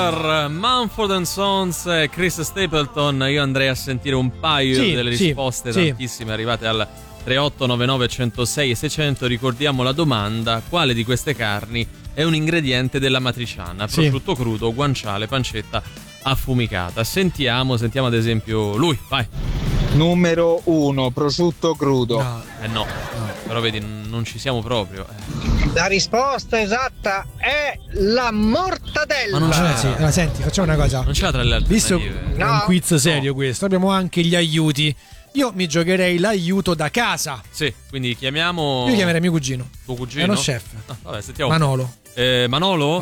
River, Mumford & Sons e Chris Stapleton. Io andrei a sentire un paio delle risposte, tantissime, arrivate al 3899 106 e 600. Ricordiamo la domanda: quale di queste carni è un ingrediente della matriciana? Prosciutto crudo, guanciale, pancetta affumicata. Sentiamo ad esempio lui, vai. Numero 1, prosciutto crudo. No. Però vedi, non ci siamo proprio. La risposta esatta è la mortadella. Ma non c'è. Sì. Allora, senti, facciamo una cosa. Non c'è tra le alternative. Visto che è un quiz serio questo, abbiamo anche gli aiuti. Io mi giocherei l'aiuto da casa. Sì, quindi chiamiamo. Io chiamerei mio cugino. Tuo cugino? È uno chef. Vabbè, sentiamo. Manolo. Manolo?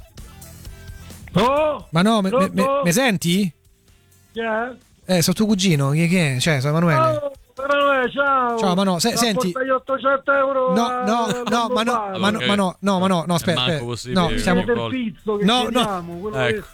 Oh, me senti? chi è? Sono tuo cugino. Chi è? Cioè, sono Emanuele. Oh, Emanuele, ciao. Ciao, Manolo. Senti. Portagli 800 euro. No, aspetta. No, stiamo del pizzo che chiediamo,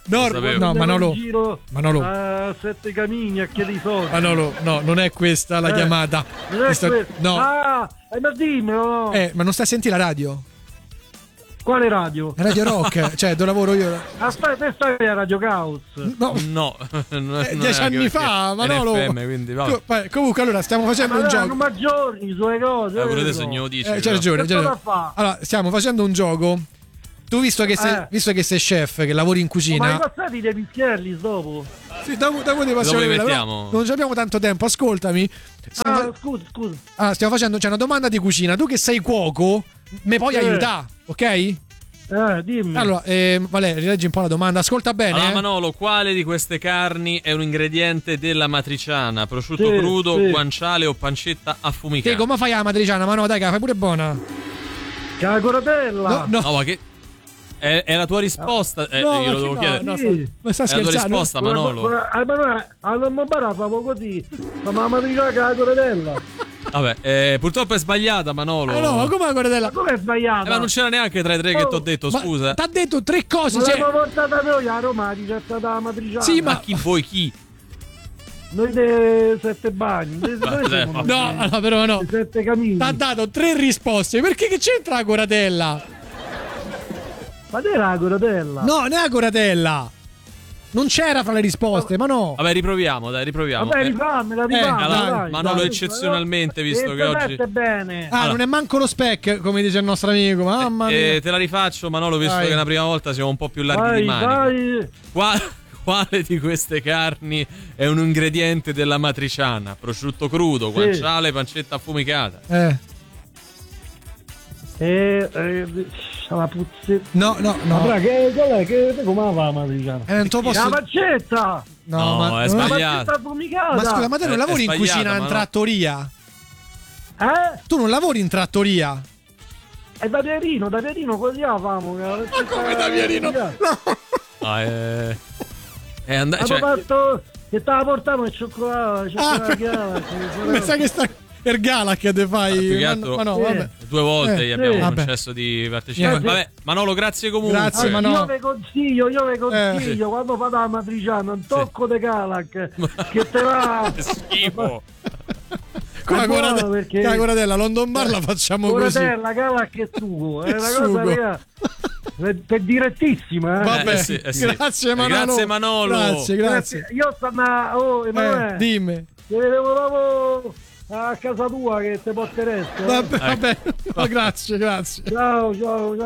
Manolo. 7 camini a chiedi soldi. Manolo, no, non è questa la chiamata. Non è no. Ma dimmelo. Ma non stai a sentire la radio? Quale radio? Radio Rock, cioè dove lavoro io. Aspetta, te stai a Radio Caos? No. 10 anni fa, Manolo. NFM, quindi, comunque, allora stiamo facendo un gioco. Ma giorni sulle cose. Pure adesso non lo dici. C'è ragione. Allora, stiamo facendo un gioco. Tu, visto che sei chef, che lavori in cucina. Ma i passati dei picchielli dopo? Sì, dopo ti passiamo. Non abbiamo tanto tempo, ascoltami. Scusa. Stiamo facendo, c'è una domanda di cucina. Tu che sei cuoco, mi puoi aiutare, ok? Dimmi. Allora, Valeria, rileggi un po' la domanda. Ascolta bene. Allora, Manolo, quale di queste carni è un ingrediente della matriciana? Prosciutto crudo, guanciale o pancetta affumicata? Che come fai la matriciana? Ma no, dai, fai pure buona. Cagoratella. No, ma che è la tua risposta? Io lo devo chiedere. Ma sta scherzando? È la tua risposta, Manolo? Non mi favo così. Ma la matriciana cagoratella. Vabbè, purtroppo è sbagliata, Manolo. No, ma come la guardatella? Ma come è sbagliata? Ma non c'era neanche tra i tre che ti ho detto, scusa. T'ha detto 3 cose. Ma l'abbiamo portata noi a Roma, c'è stata la matriciana. Sì, ma chi voi chi? Noi dei 7 bagni. No, però no. 7 camini. T'ha dato 3 risposte. Perché che c'entra la coratella? Ma te la coratella? No, non è la coratella. Non c'era fra le risposte, ma no. Vabbè, riproviamo. Vabbè, rifammela. Allora, Manolo, eccezionalmente, visto che oggi. Bene. Allora, non è manco lo spec, come dice il nostro amico. Mamma mia. Te la rifaccio, Manolo, visto che è la prima volta siamo un po' più larghi di mani. Quale di queste carni è un ingrediente della matriciana? Prosciutto crudo, guanciale, pancetta affumicata. La puzzetta. No. Ma che come la matriciana? Non te lo posso. La pancetta! No, ma è sbagliato. La pancetta affumicata. Ma scusa, ma te non lavori in cucina, in trattoria? Tu non lavori in trattoria? È da Pierino così la famo. Ma come da Pierino? No. È andato. Fatto che te la portavo il cioccolato. Mi sa che sta per gala che te fai. Ma no, vabbè. 2 volte gli abbiamo concesso di partecipare. Vabbè, Manolo, grazie comunque. Grazie, Manolo. Io vi consiglio quando fate la matriciana un tocco di Calac che te va. Schifo. Con la coratella London Bar la facciamo così. Coratella, Calac è tuo. È una cosa per direttissima. Vabbè, sì. Grazie Manolo. Grazie Manolo. Grazie. Io sto Emanuele. Dimmi. Ti vedevo dopo a casa tua che ti porteresti. Vabbè. Grazie. Ciao.